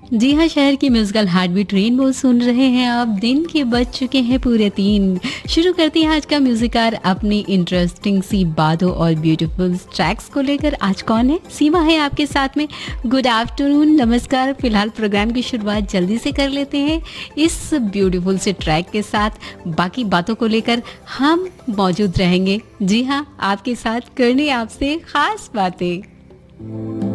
जी हाँ, शहर की म्यूजिकल हार्ट बीट रेनबो सुन रहे हैं आप। दिन के बज चुके हैं पूरे 3। शुरू करते हैं आज का म्यूजिकार अपनी इंटरेस्टिंग सी बातों और ब्यूटीफुल ट्रैक्स को लेकर। आज कौन है? सीमा है आपके साथ में। गुड आफ्टरनून, नमस्कार। फिलहाल प्रोग्राम की शुरुआत जल्दी से कर लेते हैं इस ब्यूटीफुल से ट्रैक के साथ। बाकी बातों को लेकर हम मौजूद रहेंगे। जी हाँ, आपके साथ करने आपसे खास बातें।